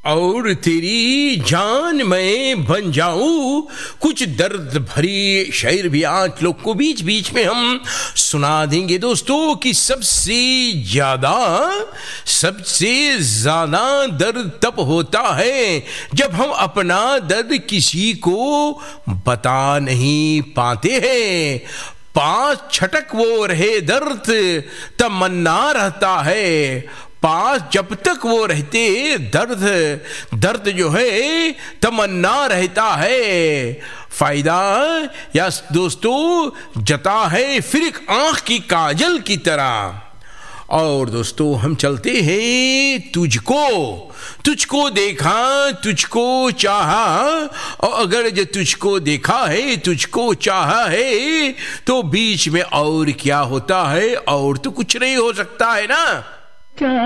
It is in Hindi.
और तेरी जान मैं बन जाऊं। कुछ दर्द भरी शेर भी आज लोग को बीच बीच में हम सुना देंगे दोस्तों कि सबसे ज्यादा दर्द तब होता है जब हम अपना दर्द किसी को बता नहीं पाते हैं। 5 छटक वो रहे दर्द तमन्ना रहता है, 5 जब तक वो रहते दर्द जो है तमन्ना रहता है। फायदा या दोस्तों जता है फिर एक आंख की काजल की तरह। और दोस्तों हम चलते हैं तुझको देखा तुझको चाहा, और अगर जो तुझको देखा है तुझको चाहा है तो बीच में और क्या होता है, और तो कुछ नहीं हो सकता है ना।